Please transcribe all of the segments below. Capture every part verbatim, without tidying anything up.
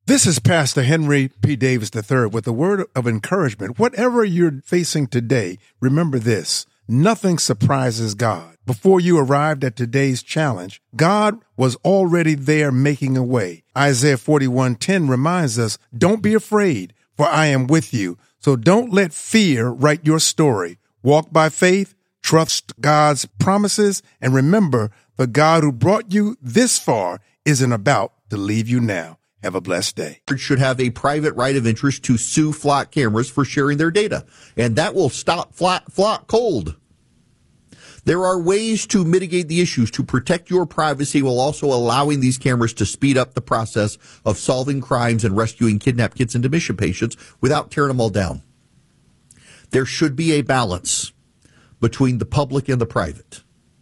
This is Pastor Henry P. Davis the third with a word of encouragement. Whatever you're facing today, remember this: nothing surprises God. Before you arrived at today's challenge, God was already there making a way. Isaiah forty-one ten reminds us, don't be afraid, for I am with you. So don't let fear write your story. Walk by faith, trust God's promises, and remember, the God who brought you this far isn't about to leave you now. Have a blessed day. Should have a private right of interest to sue Flock cameras for sharing their data, and that will stop Flock, Flock cold. There are ways to mitigate the issues to protect your privacy while also allowing these cameras to speed up the process of solving crimes and rescuing kidnapped kids and dementia patients without tearing them all down. There should be a balance between the public and the private.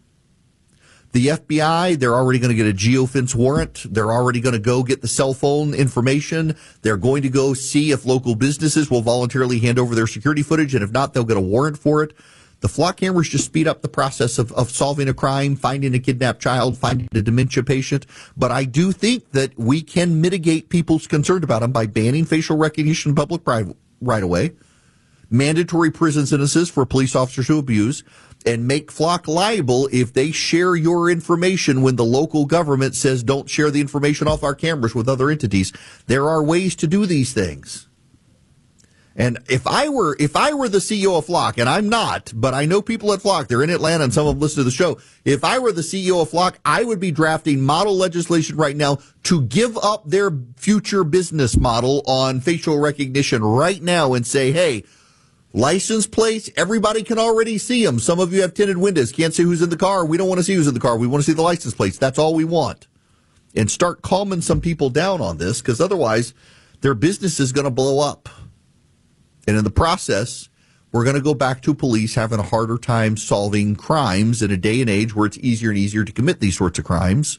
The F B I, they're already going to get a geofence warrant. They're already going to go get the cell phone information. They're going to go see if local businesses will voluntarily hand over their security footage, and if not, they'll get a warrant for it. The Flock cameras just speed up the process of, of solving a crime, finding a kidnapped child, finding a dementia patient. But I do think that we can mitigate people's concern about them by banning facial recognition in public private right away, mandatory prison sentences for police officers who abuse, and make Flock liable if they share your information when the local government says don't share the information off our cameras with other entities. There are ways to do these things. And if I were if I were the C E O of Flock, and I'm not, but I know people at Flock, they're in Atlanta and some of them listen to the show. If I were the C E O of Flock, I would be drafting model legislation right now to give up their future business model on facial recognition right now and say, hey, license plates, everybody can already see them. Some of you have tinted windows, can't see who's in the car. We don't want to see who's in the car. We want to see the license plates. That's all we want. And start calming some people down on this, because otherwise their business is going to blow up. And in the process, we're going to go back to police having a harder time solving crimes in a day and age where it's easier and easier to commit these sorts of crimes.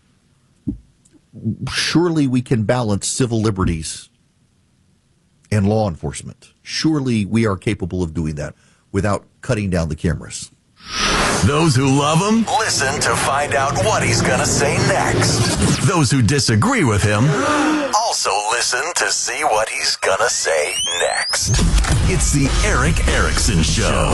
Surely we can balance civil liberties and law enforcement. Surely we are capable of doing that without cutting down the cameras. Those who love him, listen to find out what he's going to say next. Those who disagree with him, also listen to see what he's going to say next. It's the Erick Erickson Show.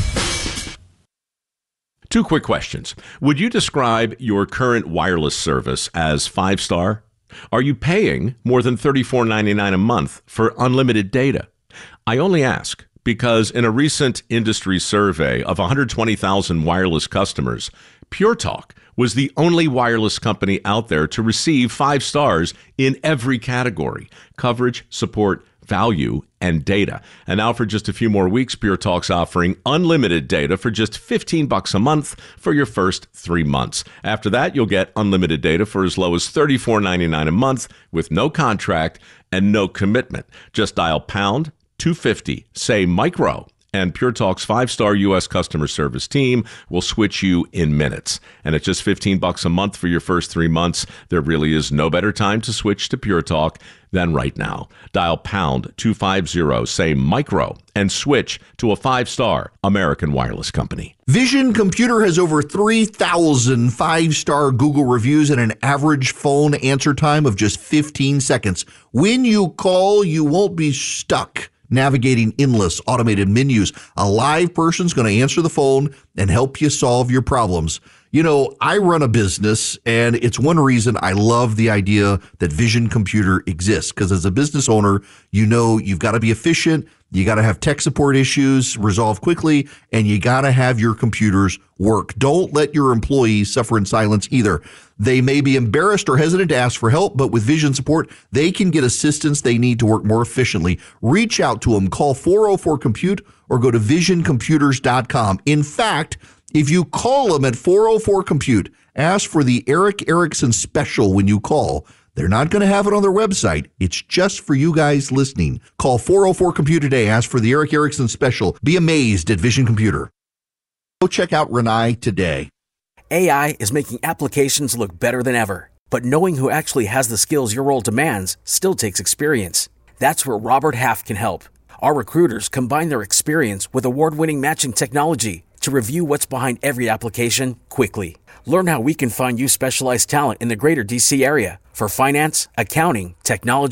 Two quick questions. Would you describe your current wireless service as five-star? Are you paying more than thirty-four ninety-nine a month for unlimited data? I only ask because in a recent industry survey of one hundred twenty thousand wireless customers, Pure Talk was the only wireless company out there to receive five stars in every category: coverage, support, value, and data. And now for just a few more weeks, Pure Talk's offering unlimited data for just fifteen bucks a month for your first three months. After that, you'll get unlimited data for as low as thirty-four ninety-nine a month with no contract and no commitment. Just dial pound two fifty, say micro, and Pure Talk's five-star U S customer service team will switch you in minutes. And at just fifteen bucks a month for your first three months, there really is no better time to switch to Pure Talk than right now. Dial pound two fifty, say micro, and switch to a five-star American wireless company. Vision Computer has over three thousand five-star Google reviews and an average phone answer time of just fifteen seconds. When you call, you won't be stuck navigating endless automated menus. A live person's going to answer the phone and help you solve your problems. You know, I run a business, and it's one reason I love the idea that Vision Computer exists, because as a business owner, you know you've got to be efficient, you got to have tech support issues resolved quickly, and you got to have your computers work. Don't let your employees suffer in silence either. They may be embarrassed or hesitant to ask for help, but with Vision support, they can get assistance they need to work more efficiently. Reach out to them. Call four oh four compute or go to vision computers dot com. In fact, if you call them at four oh four compute, ask for the Erick Erickson special when you call. They're not going to have it on their website. It's just for you guys listening. Call four oh four compute today. Ask for the Erick Erickson special. Be amazed at Vision Computer. Go check out Renai today. A I is making applications look better than ever. But knowing who actually has the skills your role demands still takes experience. That's where Robert Half can help. Our recruiters combine their experience with award-winning matching technology to review what's behind every application quickly. Learn how we can find you specialized talent in the greater D C area for finance, accounting, technology,